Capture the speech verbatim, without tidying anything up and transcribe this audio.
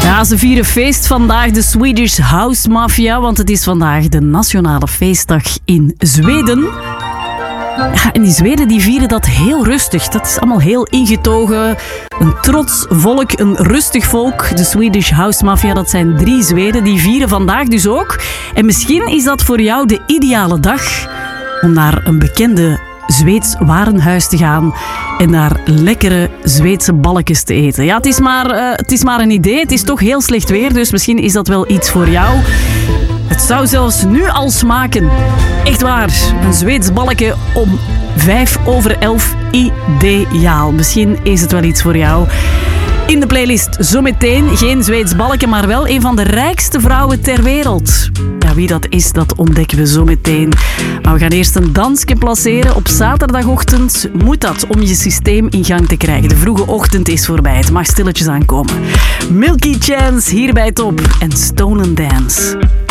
Ja, ze vieren feest vandaag, de Swedish House Mafia, want het is vandaag de nationale feestdag in Zweden. Ja, en die Zweden die vieren dat heel rustig. Dat is allemaal heel ingetogen. Een trots volk, een rustig volk. De Swedish House Mafia, dat zijn drie Zweden. Die vieren vandaag dus ook. En misschien is dat voor jou de ideale dag om naar een bekende Zweeds warenhuis te gaan en daar lekkere Zweedse balletjes te eten. Ja, het is maar, uh, het is maar een idee. Het is toch heel slecht weer, dus misschien is dat wel iets voor jou. Het zou zelfs nu al smaken. Echt waar, een Zweeds balletje om vijf over elf. Ideaal. Misschien is het wel iets voor jou. In de playlist zometeen geen Zweeds balletje, maar wel een van de rijkste vrouwen ter wereld. Ja, wie dat is, dat ontdekken we zometeen. Maar we gaan eerst een dansje placeren. Op zaterdagochtend moet dat om je systeem in gang te krijgen. De vroege ochtend is voorbij. Het mag stilletjes aankomen. Milky Chance hier bij Top en Stone and Dance.